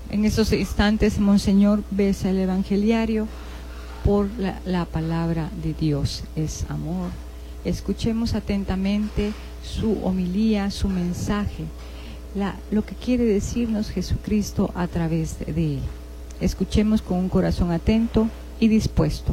En esos instantes, Monseñor besa el evangeliario por la palabra de Dios, es amor. Escuchemos atentamente su homilía, su mensaje, lo que quiere decirnos Jesucristo a través de él. Escuchemos con un corazón atento y dispuesto.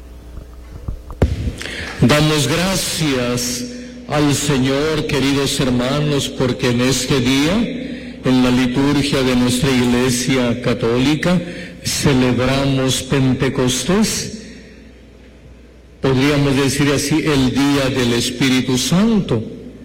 Damos gracias al Señor, queridos hermanos, porque en este día, en la liturgia de nuestra Iglesia Católica, celebramos Pentecostés. Podríamos decir así, el día del Espíritu Santo.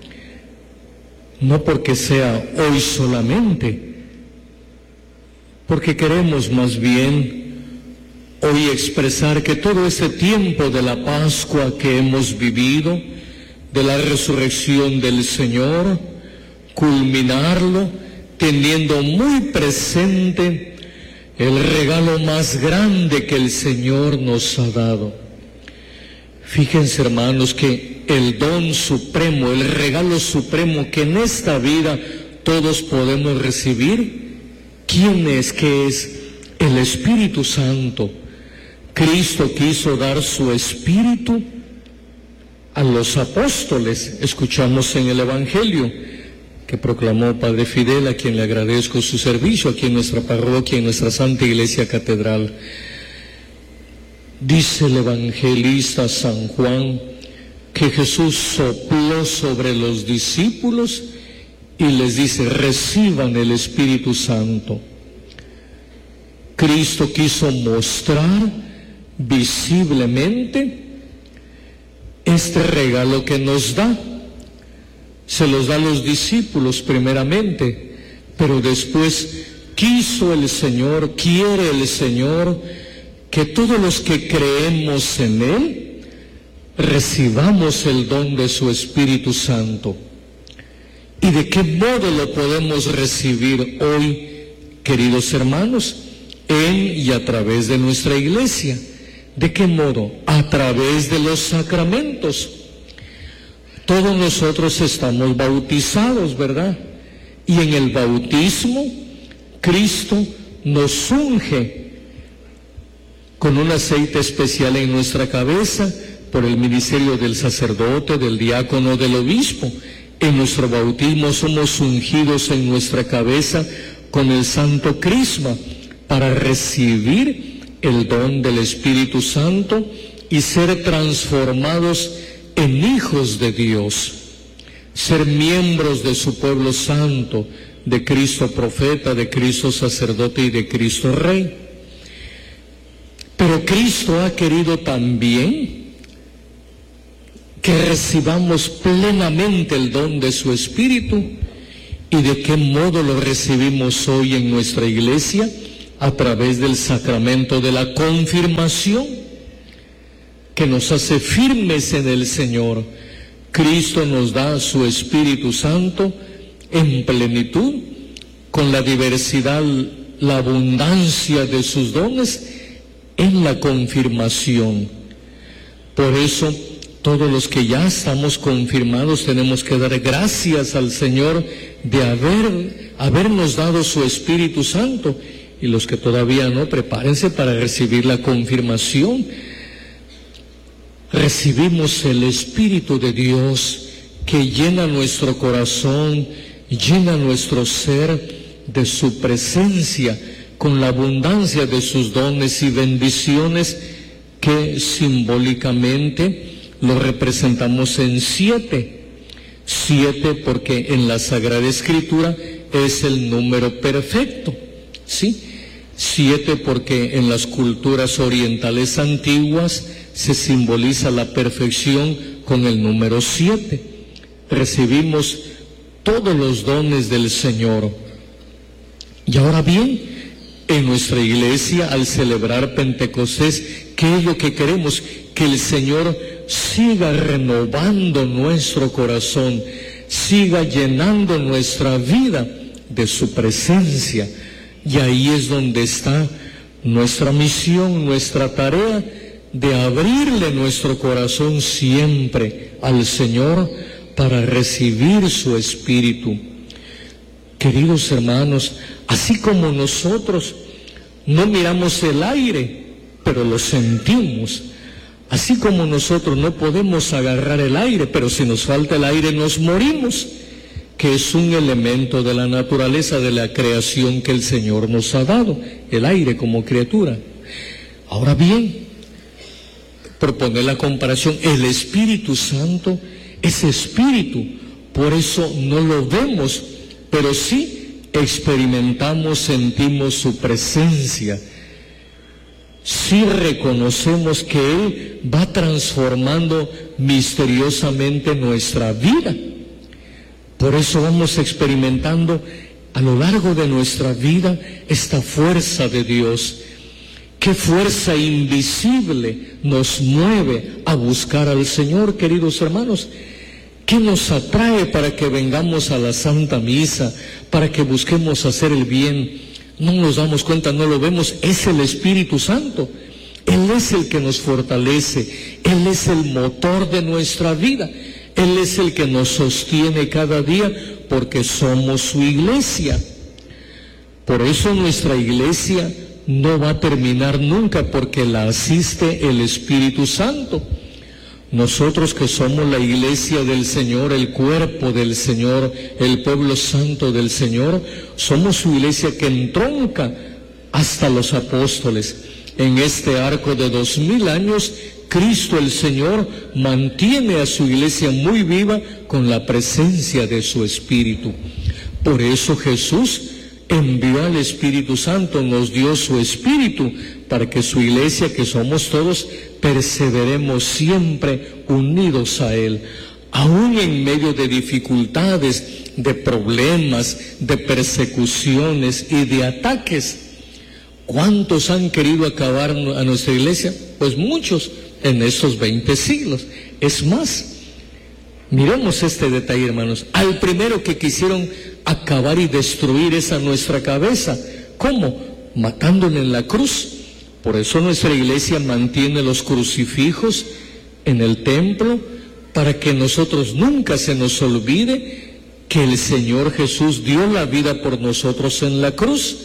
No porque sea hoy solamente, porque queremos más bien hoy expresar que todo ese tiempo de la Pascua que hemos vivido, de la resurrección del Señor, culminarlo teniendo muy presente el regalo más grande que el Señor nos ha dado. Fíjense, hermanos, que el don supremo, el regalo supremo que en esta vida todos podemos recibir, ¿quién es? ¿Qué es? El Espíritu Santo. Cristo quiso dar su Espíritu a los apóstoles. Escuchamos en el Evangelio que proclamó Padre Fidel, a quien le agradezco su servicio aquí en nuestra parroquia, en nuestra Santa Iglesia Catedral. Dice el evangelista San Juan que Jesús sopló sobre los discípulos y les dice: reciban el Espíritu Santo. Cristo quiso mostrar visiblemente este regalo que nos da. Se los da a los discípulos primeramente, pero después quiso el Señor, quiere el Señor, que todos los que creemos en Él recibamos el don de su Espíritu Santo. ¿Y de qué modo lo podemos recibir hoy, queridos hermanos? En y a través de nuestra iglesia. ¿De qué modo? A través de los sacramentos. Todos nosotros estamos bautizados, ¿verdad? Y en el bautismo, Cristo nos unge con un aceite especial en nuestra cabeza por el ministerio del sacerdote, del diácono, del obispo. En nuestro bautismo somos ungidos en nuestra cabeza con el santo crisma para recibir el don del Espíritu Santo y ser transformados en hijos de Dios, ser miembros de su pueblo santo, de Cristo profeta, de Cristo sacerdote y de Cristo rey. Pero Cristo ha querido también que recibamos plenamente el don de su Espíritu. ¿Y de qué modo lo recibimos hoy en nuestra iglesia? A través del sacramento de la confirmación, que nos hace firmes en el Señor. Cristo nos da su Espíritu Santo en plenitud, con la diversidad, la abundancia de sus dones en la confirmación. Por eso, todos los que ya estamos confirmados tenemos que dar gracias al Señor de habernos dado su Espíritu Santo. Y los que todavía no, prepárense para recibir la confirmación. Recibimos el Espíritu de Dios que llena nuestro corazón, llena nuestro ser de su presencia, con la abundancia de sus dones y bendiciones que simbólicamente lo representamos en 7. 7 porque en la Sagrada Escritura es el número perfecto, ¿sí? 7 porque en las culturas orientales antiguas se simboliza la perfección con el número 7. Recibimos todos los dones del Señor. Y ahora bien, en nuestra iglesia, al celebrar Pentecostés, ¿qué es lo que queremos? Que el Señor siga renovando nuestro corazón, siga llenando nuestra vida de su presencia. Y ahí es donde está nuestra misión, nuestra tarea de abrirle nuestro corazón siempre al Señor para recibir su Espíritu. Queridos hermanos, así como nosotros no miramos el aire, pero lo sentimos, así como nosotros no podemos agarrar el aire, pero si nos falta el aire nos morimos, que es un elemento de la naturaleza de la creación que el Señor nos ha dado, el aire como criatura. Ahora bien, proponer la comparación, el Espíritu Santo es espíritu, por eso no lo vemos, pero sí experimentamos, sentimos su presencia. Sí reconocemos que Él va transformando misteriosamente nuestra vida. Por eso vamos experimentando a lo largo de nuestra vida esta fuerza de Dios. ¿Qué fuerza invisible nos mueve a buscar al Señor, queridos hermanos? ¿Qué nos atrae para que vengamos a la Santa Misa, para que busquemos hacer el bien? No nos damos cuenta, no lo vemos, es el Espíritu Santo. Él es el que nos fortalece, Él es el motor de nuestra vida, Él es el que nos sostiene cada día porque somos su iglesia. Por eso nuestra iglesia no va a terminar nunca porque la asiste el Espíritu Santo. Nosotros que somos la iglesia del Señor, el cuerpo del Señor, el pueblo santo del Señor, somos su iglesia que entronca hasta los apóstoles. En este arco de 2000 años, Cristo el Señor mantiene a su iglesia muy viva con la presencia de su Espíritu. Por eso Jesús envió al Espíritu Santo, nos dio su Espíritu, para que su iglesia, que somos todos, perseveremos siempre unidos a Él, aún en medio de dificultades, de problemas, de persecuciones y de ataques. ¿Cuántos han querido acabar a nuestra iglesia? Pues muchos en estos 20 siglos. Es más, miremos este detalle, hermanos. Al primero que quisieron acabar y destruir es a nuestra cabeza. ¿Cómo? Matándole en la cruz. Por eso nuestra iglesia mantiene los crucifijos en el templo, para que nosotros nunca se nos olvide que el Señor Jesús dio la vida por nosotros en la cruz,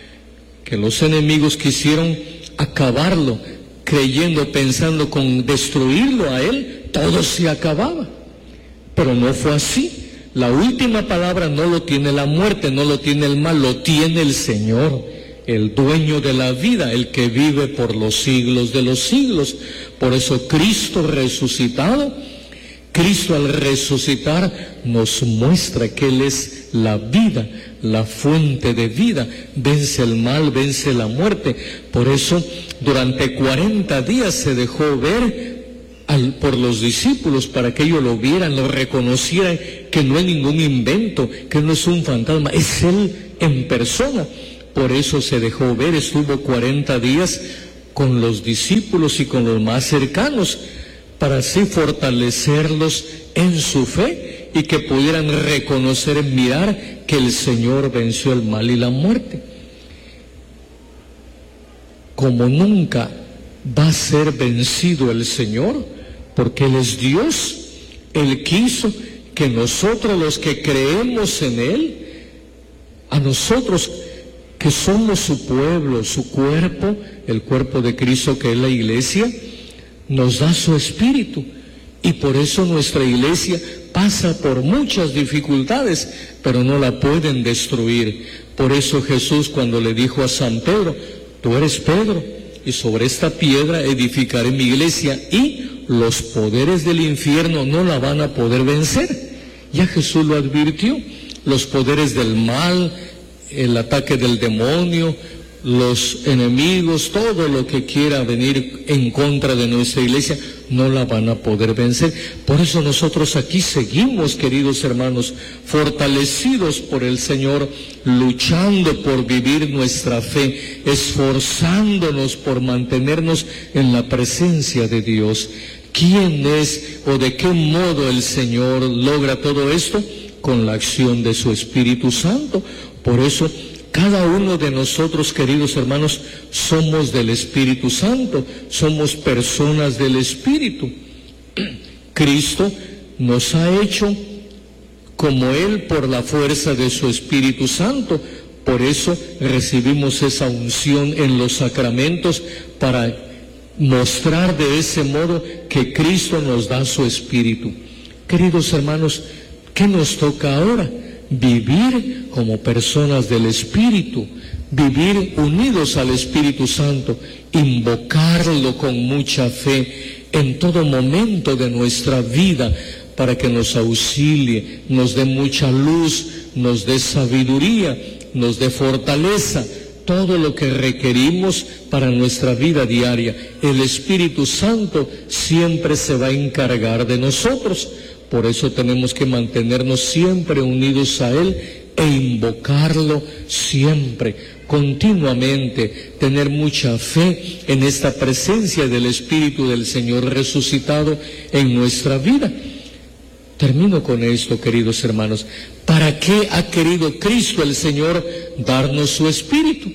que los enemigos quisieron acabarlo, creyendo, pensando con destruirlo a Él, todo se acababa. Pero no fue así. La última palabra no lo tiene la muerte, no lo tiene el mal, lo tiene el Señor, el dueño de la vida, el que vive por los siglos de los siglos. Por eso Cristo resucitado, Cristo al resucitar nos muestra que Él es la vida, la fuente de vida, vence el mal, vence la muerte. Por eso durante 40 días se dejó ver por los discípulos, para que ellos lo vieran, lo reconocieran, que no es ningún invento, que no es un fantasma, es Él en persona. Por eso se dejó ver, estuvo 40 días con los discípulos y con los más cercanos, para así fortalecerlos en su fe y que pudieran reconocer, mirar que el Señor venció el mal y la muerte. Como nunca va a ser vencido el Señor, porque Él es Dios, Él quiso que nosotros, los que creemos en Él, a nosotros que somos su pueblo, su cuerpo, el cuerpo de Cristo que es la iglesia, nos da su Espíritu. Y por eso nuestra iglesia pasa por muchas dificultades, pero no la pueden destruir. Por eso Jesús, cuando le dijo a San Pedro: tú eres Pedro, y sobre esta piedra edificaré mi iglesia, y los poderes del infierno no la van a poder vencer. Ya Jesús lo advirtió. Los poderes del mal, el ataque del demonio, los enemigos, todo lo que quiera venir en contra de nuestra iglesia, no la van a poder vencer. Por eso nosotros aquí seguimos, queridos hermanos, fortalecidos por el Señor, luchando por vivir nuestra fe, esforzándonos por mantenernos en la presencia de Dios. ¿Quién es o de qué modo el Señor logra todo esto? Con la acción de su Espíritu Santo. Por eso cada uno de nosotros, queridos hermanos, somos del Espíritu Santo, somos personas del Espíritu. Cristo nos ha hecho como Él por la fuerza de su Espíritu Santo. Por eso recibimos esa unción en los sacramentos para mostrar de ese modo que Cristo nos da su Espíritu. Queridos hermanos, ¿qué nos toca ahora? Vivir como personas del Espíritu, vivir unidos al Espíritu Santo, invocarlo con mucha fe en todo momento de nuestra vida para que nos auxilie, nos dé mucha luz, nos dé sabiduría, nos dé fortaleza, todo lo que requerimos para nuestra vida diaria. El Espíritu Santo siempre se va a encargar de nosotros. Por eso tenemos que mantenernos siempre unidos a Él e invocarlo siempre, continuamente, tener mucha fe en esta presencia del Espíritu del Señor resucitado en nuestra vida. Termino con esto, queridos hermanos. ¿Para qué ha querido Cristo el Señor darnos su Espíritu?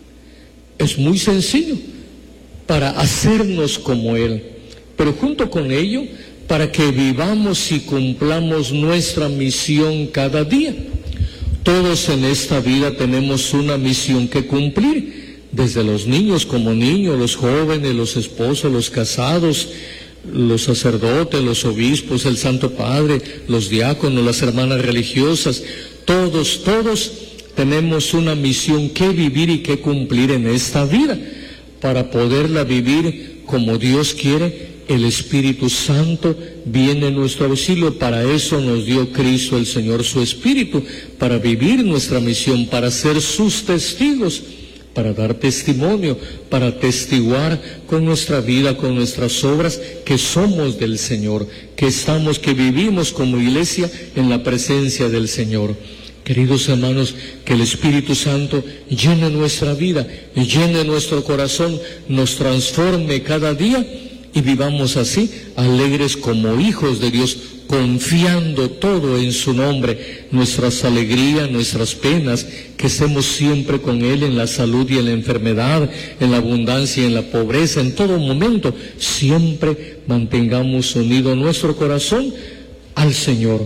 Es muy sencillo, para hacernos como Él, pero junto con ello, para que vivamos y cumplamos nuestra misión cada día. Todos en esta vida tenemos una misión que cumplir, desde los niños como niños, los jóvenes, los esposos, los casados, los sacerdotes, los obispos, el Santo Padre, los diáconos, las hermanas religiosas, todos tenemos una misión que vivir y que cumplir en esta vida. Para poderla vivir como Dios quiere, el Espíritu Santo viene en nuestro auxilio. Para eso nos dio Cristo el Señor su Espíritu, para vivir nuestra misión, para ser sus testigos, para dar testimonio, para testiguar con nuestra vida, con nuestras obras, que somos del Señor, que vivimos como iglesia en la presencia del Señor. Queridos hermanos, que el Espíritu Santo llene nuestra vida, llene nuestro corazón, nos transforme cada día y vivamos así, alegres como hijos de Dios, confiando todo en su nombre, nuestras alegrías, nuestras penas, que estemos siempre con Él en la salud y en la enfermedad, en la abundancia y en la pobreza, en todo momento, siempre mantengamos unido nuestro corazón al Señor,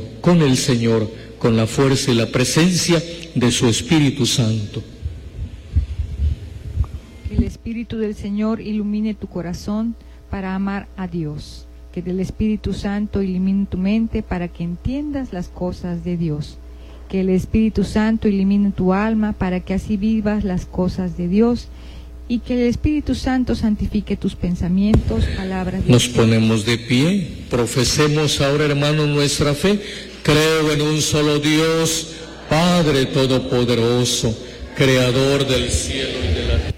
con la fuerza y la presencia de su Espíritu Santo. Que el Espíritu del Señor ilumine tu corazón para amar a Dios. Que el Espíritu Santo ilumine tu mente para que entiendas las cosas de Dios. Que el Espíritu Santo ilumine tu alma para que así vivas las cosas de Dios. Y que el Espíritu Santo santifique tus pensamientos, palabras. Nos ponemos de pie, profesemos ahora, hermanos, nuestra fe. Creo en un solo Dios, Padre Todopoderoso, Creador del cielo y de la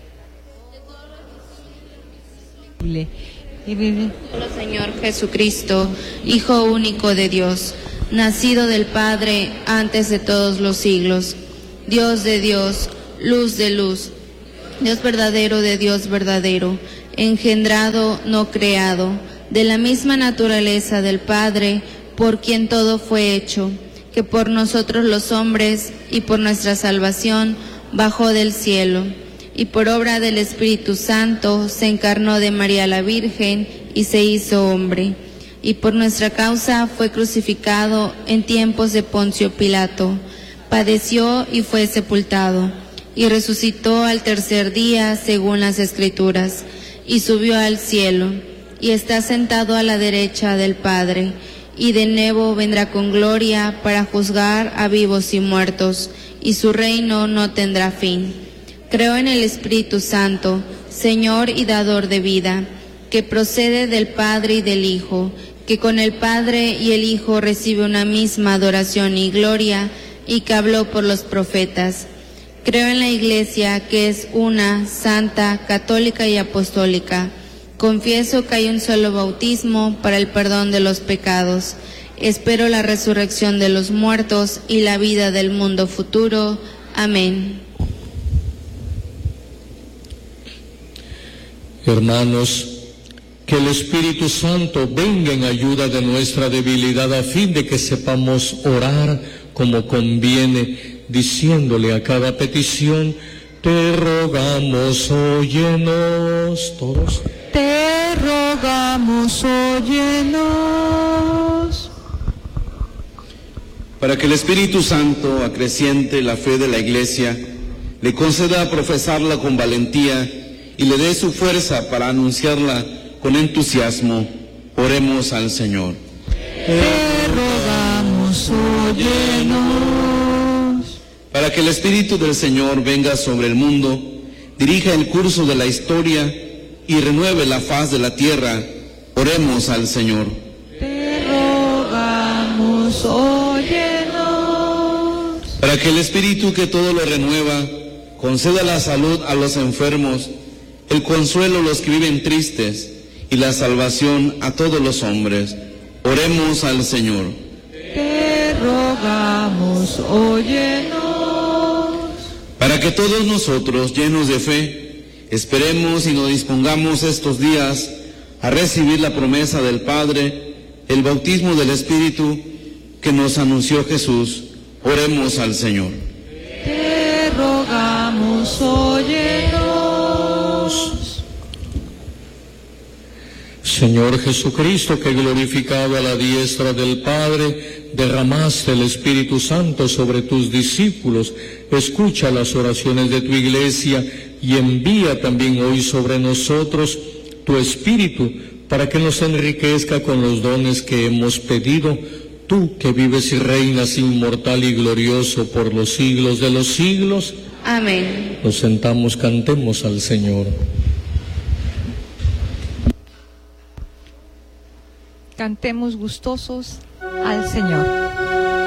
tierra. Señor Jesucristo, Hijo único de Dios, nacido del Padre antes de todos los siglos, Dios de Dios, luz de luz, Dios verdadero de Dios verdadero, engendrado, no creado, de la misma naturaleza del Padre, por quien todo fue hecho, que por nosotros los hombres y por nuestra salvación bajó del cielo, y por obra del Espíritu Santo se encarnó de María la Virgen y se hizo hombre, y por nuestra causa fue crucificado en tiempos de Poncio Pilato, padeció y fue sepultado, y resucitó al tercer día según las Escrituras, y subió al cielo, y está sentado a la derecha del Padre, y de nuevo vendrá con gloria para juzgar a vivos y muertos, y su reino no tendrá fin. Creo en el Espíritu Santo, Señor y dador de vida, que procede del Padre y del Hijo, que con el Padre y el Hijo recibe una misma adoración y gloria, y que habló por los profetas. Creo en la Iglesia, que es una, santa, católica y apostólica. Confieso que hay un solo bautismo para el perdón de los pecados. Espero la resurrección de los muertos y la vida del mundo futuro. Amén. Hermanos, que el Espíritu Santo venga en ayuda de nuestra debilidad a fin de que sepamos orar como conviene, diciéndole a cada petición: te rogamos, óyenos. Todos. Te rogamos, óyenos. para que el Espíritu Santo acreciente la fe de la Iglesia, le conceda profesarla con valentía y le dé su fuerza para anunciarla con entusiasmo. Oremos al Señor. Te rogamos, óyenos. Para que el Espíritu del Señor venga sobre el mundo, dirija el curso de la historia y renueve la faz de la tierra, oremos al Señor. Te rogamos, óyenos. Para que el Espíritu que todo lo renueva, conceda la salud a los enfermos, el consuelo a los que viven tristes y la salvación a todos los hombres. Oremos al Señor. Te rogamos, óyenos. Para que todos nosotros, llenos de fe, esperemos y nos dispongamos estos días a recibir la promesa del Padre, el bautismo del Espíritu que nos anunció Jesús. Oremos al Señor. Te rogamos, óyenos. Señor Jesucristo, que glorificado a la diestra del Padre, derramaste el Espíritu Santo sobre tus discípulos, escucha las oraciones de tu Iglesia y envía también hoy sobre nosotros tu Espíritu para que nos enriquezca con los dones que hemos pedido. Tú que vives y reinas inmortal y glorioso por los siglos de los siglos. Amén. Nos sentamos, cantemos al Señor. Cantemos gustosos al Señor.